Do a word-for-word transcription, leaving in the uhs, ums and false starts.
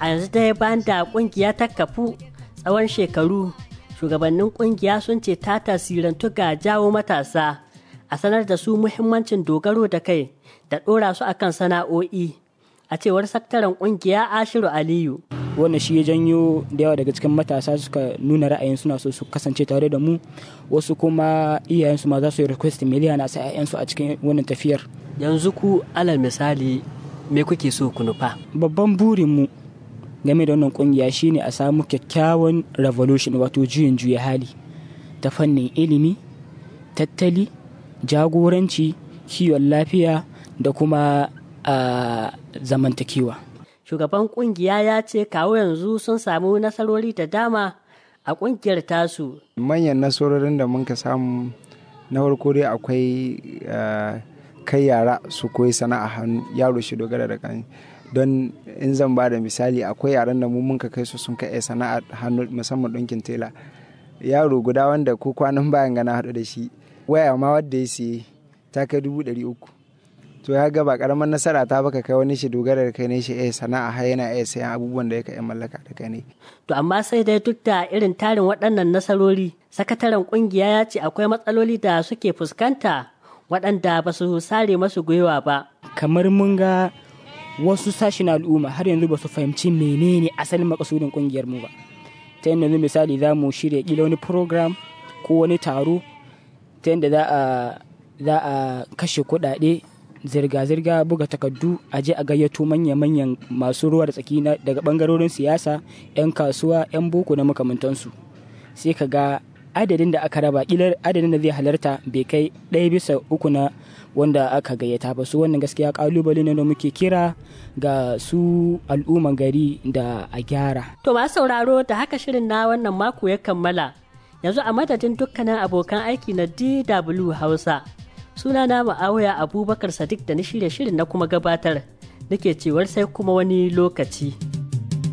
A yanzu dai bayan da kungiya ta kafu tsawon shekaru, shugabannin kungiya sun ce ta tasirantu ga jawo matasa a sanar da su muhimmancin dogaro da kai da ɗora su akan sana'o'i. A cewar sakataren kungiya Ashiru Aliyu. Wannan shi ya janyo da yawa daga cikin matasa suka nuna ra'ayin suna so su kasance tare da mu, wasu kuma iyayensu ma za su yi request miliyan a sa 'ya'yansu a cikin wannan tafiyar. Yanzu ku alal misali me kuke so ku nufa? Babban burinmu game da wannan kungiya shine a samu kyakkyawan revolution, wato juyin juya hali ta fannin ilimi, tattali, jagoranci, kiwon lafiya da kuma a zamantakewa. Shugaban kungiya ya ce kawo yanzu sun samu nasarori da dama a kungiyar tasu. Manyan nasarorin da muka samu na farko dai akwai kai yara su koyi sana'a hannu, yaro shi dogara da kan. Don in zan ba da misali, akwai yaran da mu muka kai su sun kai sana'a hannu, musamman ɗinkin tela. Yaro guda wanda ko kwanan bayan gana haɗu da shi, waya ma wadda ya siye ta kai dubu ɗari uku. To ya ga ba karamar nasara ta baka kai wani shi dogara da kai ne shi eh sana'a har yana iya sayan abubuwan da yake iya mallaka da kai ne. To amma sai dai duk da irin tarin waɗannan nasarori, sakataren kungiya ya ce akwai matsaloli da suke fuskanta waɗanda ba su sare masu gwiwa ba. Kamar mun ga wasu sashen al'umma har yanzu ba su fahimci menene asalin makasudin kungiyar mu ba. Ta yadda yanzu misali za mu shirya kila wani program ko wani taro ta yadda za a za a kashe kuɗaɗe, zirga-zirga, buga takardu, a je a gayyato manya-manyan masu ruwa da tsaki daga bangarorin siyasa, 'yan kasuwa, 'yan boko da makamantansu. Sai ka ga adadin da aka raba, kilar adadin da zai halarta bai kai ɗaya bisa uku na wanda aka gayyata ba. Su wannan gaskiya kalubale ne da muke kira ga su al'umman gari da a gyara. To masu sauraro, da haka shirin na wannan mako ya kammala. Yanzu a madadin dukkanin abokan aiki na D W Hausa, suna na Ma'awiya Abubakar Sadiq da na shirya shirin na kuma gabatar, nake cewar sai kuma wani lokaci.